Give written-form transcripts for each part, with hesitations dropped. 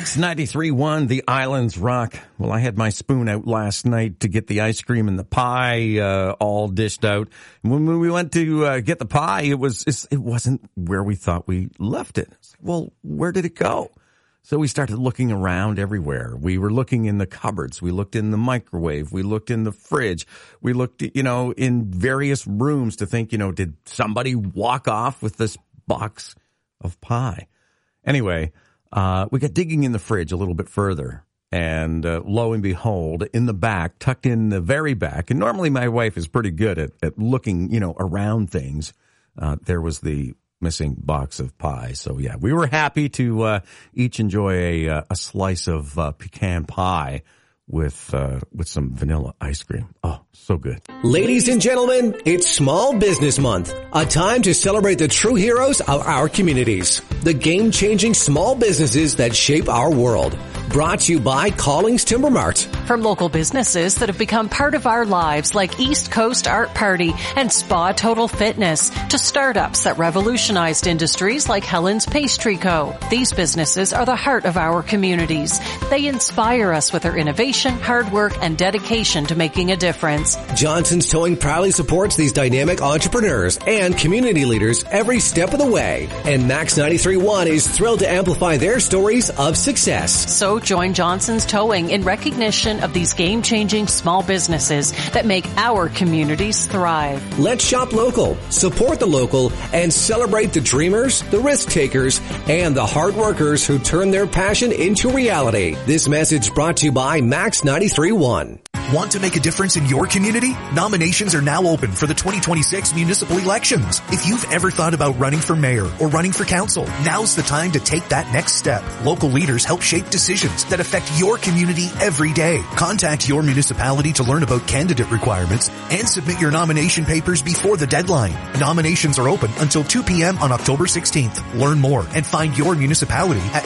Max 93.1, the Islands rock. Well, I had my spoon out last night to get the ice cream and the pie all dished out. And when we went to get the pie, it wasn't where we thought we left it. Well, where did it go? So we started looking around everywhere. We were looking in the cupboards. We looked in the microwave. We looked in the fridge. We looked, in various rooms to think, did somebody walk off with this box of pie? Anyway, we got digging in the fridge a little bit further, and lo and behold, in the back, tucked in the very back, and normally my wife is pretty good at looking, around things, there was the missing box of pie. So, yeah, we were happy to each enjoy a slice of pecan pie with some vanilla ice cream. Oh, so good. Ladies and gentlemen, it's Small Business Month, a time to celebrate the true heroes of our communities, the game-changing small businesses that shape our world. Brought to you by Callings Timber Mart. From local businesses that have become part of our lives like East Coast Art Party and Spa Total Fitness, to startups that revolutionized industries like Helen's Pastry Co. These businesses are the heart of our communities. They inspire us with their innovation, hard work, and dedication to making a difference. Johnson's Towing proudly supports these dynamic entrepreneurs and community leaders every step of the way. And Max 93.1 is thrilled to amplify their stories of success. So join Johnson's Towing in recognition of these game-changing small businesses that make our communities thrive. Let's shop local, support the local, and celebrate the dreamers, the risk takers, and the hard workers who turn their passion into reality. This message brought to you by Max 93.1. Want to make a difference in your community? Nominations are now open for the 2026 municipal elections. If you've ever thought about running for mayor or running for council, now's the time to take that next step. Local leaders help shape decisions that affect your community every day. Contact your municipality to learn about candidate requirements and submit your nomination papers before the deadline. Nominations are open until 2 p.m. on October 16th. Learn more and find your municipality at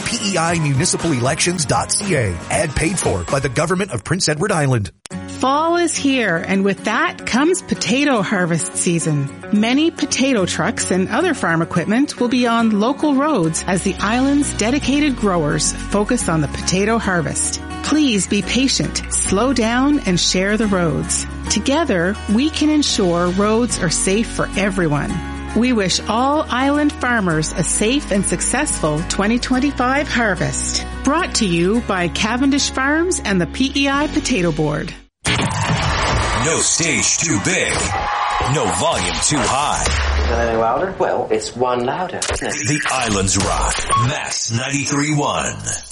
peimunicipalections.ca. Ad paid for by the Government of Prince Edward Island. Fall is here, and with that comes potato harvest season. Many potato trucks and other farm equipment will be on local roads as the island's dedicated growers focus on the potato harvest. Please be patient, slow down, and share the roads. Together, we can ensure roads are safe for everyone. We wish all island farmers a safe and successful 2025 harvest. Brought to you by Cavendish Farms and the PEI Potato Board. No stage too big. No volume too high. Is that any louder? Well, it's one louder. The Islands rock. Max 93.1.